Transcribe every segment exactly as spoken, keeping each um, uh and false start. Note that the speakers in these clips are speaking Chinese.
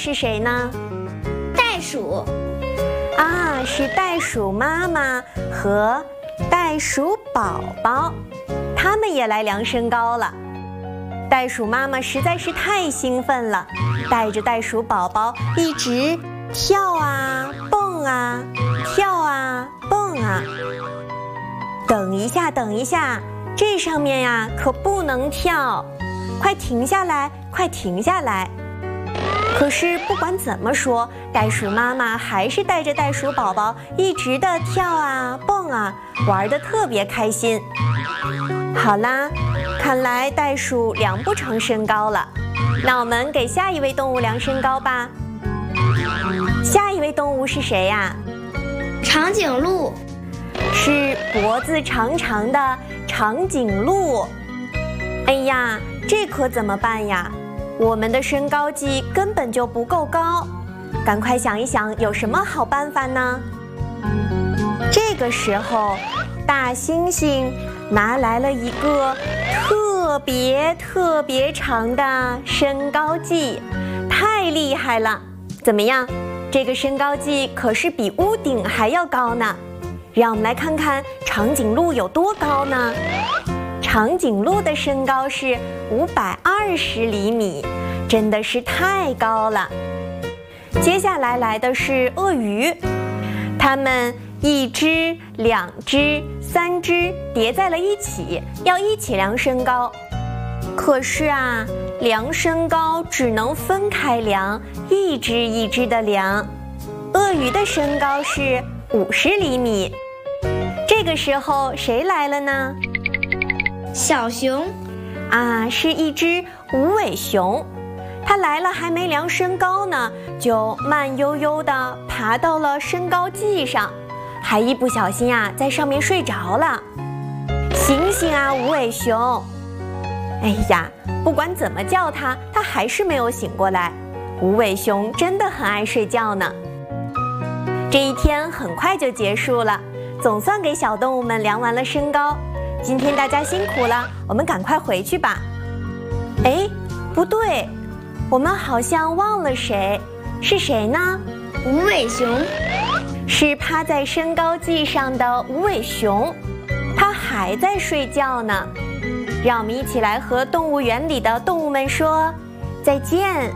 是谁呢？ 袋鼠。 啊，是袋鼠妈妈和袋鼠宝宝，他们也来量身高了。袋鼠妈妈实在是太兴奋了，带着袋鼠宝宝一直跳啊蹦啊跳啊蹦啊。等一下等一下，这上面呀可不能跳，快停下来快停下来。可是不管怎么说，袋鼠妈妈还是带着袋鼠宝宝一直的跳啊蹦啊，玩得特别开心。好啦，看来袋鼠量不成身高了，那我们给下一位动物量身高吧。下一位动物是谁呀？ 长颈鹿。 是脖子长长的长颈鹿。哎呀，这可怎么办呀？我们的身高计根本就不够高，赶快想一想有什么好办法呢？这个时候，大猩猩拿来了一个特别特别长的身高计，太厉害了！怎么样？这个身高计可是比屋顶还要高呢。让我们来看看长颈鹿有多高呢？长颈鹿的身高是五百二十厘米，真的是太高了。接下来来的是鳄鱼，它们一只、两只、三只叠在了一起，要一起量身高。可是啊，量身高只能分开量，一只一只的量。鳄鱼的身高是五十厘米。这个时候谁来了呢？ 小熊。 啊，是一只无尾熊。它来了还没量身高呢，就慢悠悠地爬到了身高计上，还一不小心啊在上面睡着了。醒醒啊，无尾熊！哎呀，不管怎么叫它，它还是没有醒过来。无尾熊真的很爱睡觉呢。这一天很快就结束了，总算给小动物们量完了身高。今天大家辛苦了，我们赶快回去吧。哎，不对，我们好像忘了谁，是谁呢？ 无尾熊。 是趴在身高计上的无尾熊，它还在睡觉呢。让我们一起来和动物园里的动物们说再见。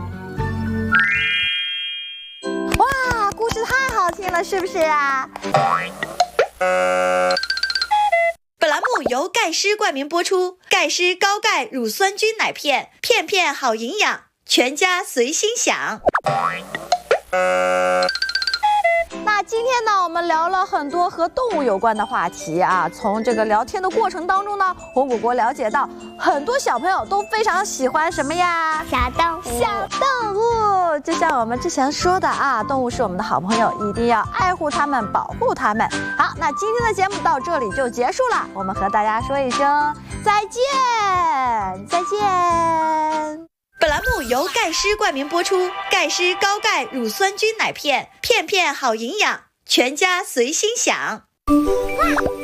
哇，故事太好听了，是不是啊？ 本栏目由盖诗冠名播出，盖诗高钙乳酸菌奶片，片片好营养，全家随心享。 那今天呢，我们聊了很多和动物有关的话题啊。从这个聊天的过程当中呢，红果果了解到很多小朋友都非常喜欢什么呀？ 小动物。 小动物，就像我们之前说的啊，动物是我们的好朋友，一定要爱护它们，保护它们。好，那今天的节目到这里就结束了，我们和大家说一声再见，再见。 本栏目由盖诗冠名播出，盖诗高钙乳酸菌奶片，片片好营养，全家随心享。